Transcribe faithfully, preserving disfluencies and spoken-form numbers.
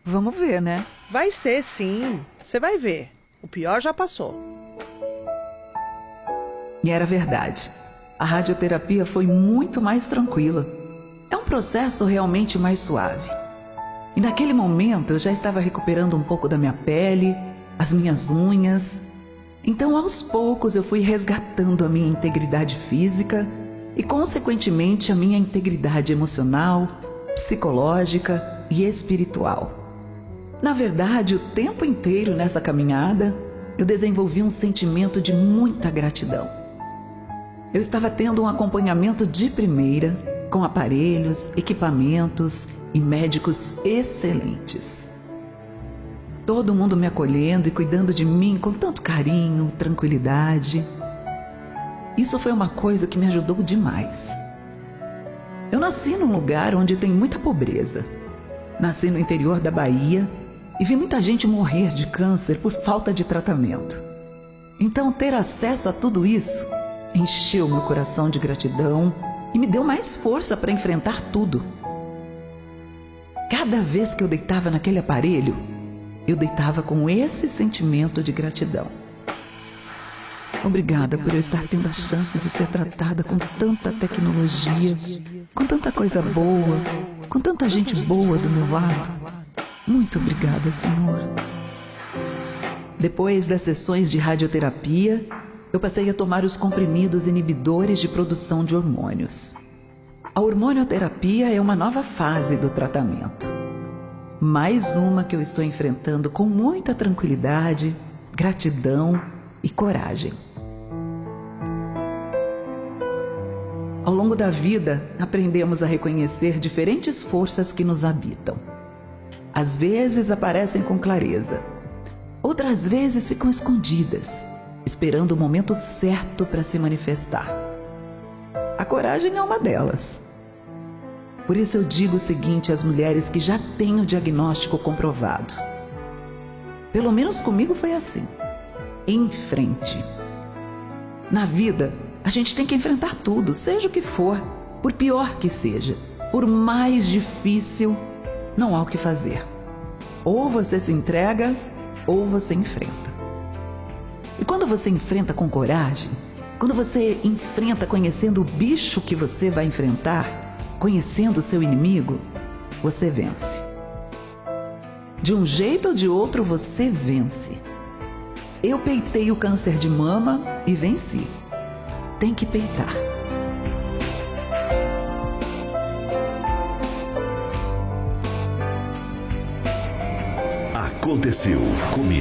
Vamos ver, né? Vai ser, sim. Você vai ver. O pior já passou. E era verdade. A radioterapia foi muito mais tranquila. É um processo realmente mais suave. E naquele momento eu já estava recuperando um pouco da minha pele, as minhas unhas. Então, aos poucos, eu fui resgatando a minha integridade física e, consequentemente, a minha integridade emocional, psicológica e espiritual. Na verdade, o tempo inteiro nessa caminhada, eu desenvolvi um sentimento de muita gratidão. Eu estava tendo um acompanhamento de primeira, com aparelhos, equipamentos e médicos excelentes. Todo mundo me acolhendo e cuidando de mim com tanto carinho, tranquilidade. Isso foi uma coisa que me ajudou demais. Eu nasci num lugar onde tem muita pobreza. Nasci no interior da Bahia e vi muita gente morrer de câncer por falta de tratamento. Então, ter acesso a tudo isso encheu meu coração de gratidão e me deu mais força para enfrentar tudo. Cada vez que eu deitava naquele aparelho, eu deitava com esse sentimento de gratidão. Obrigada por eu estar tendo a chance de ser tratada com tanta tecnologia, com tanta coisa boa, com tanta gente boa do meu lado. Muito obrigada, Senhor. Depois das sessões de radioterapia, eu passei a tomar os comprimidos inibidores de produção de hormônios. A hormonioterapia é uma nova fase do tratamento. Mais uma que eu estou enfrentando com muita tranquilidade, gratidão e coragem. Ao longo da vida, aprendemos a reconhecer diferentes forças que nos habitam. Às vezes aparecem com clareza, outras vezes ficam escondidas, esperando o momento certo para se manifestar. A coragem é uma delas. Por isso eu digo o seguinte às mulheres que já têm o diagnóstico comprovado. Pelo menos comigo foi assim. Em frente. Na vida, a gente tem que enfrentar tudo, seja o que for, por pior que seja, por mais difícil, não há o que fazer. Ou você se entrega, ou você enfrenta. E quando você enfrenta com coragem, quando você enfrenta conhecendo o bicho que você vai enfrentar, conhecendo o seu inimigo, você vence. De um jeito ou de outro, você vence. Eu peitei o câncer de mama e venci. Tem que peitar. Aconteceu comigo.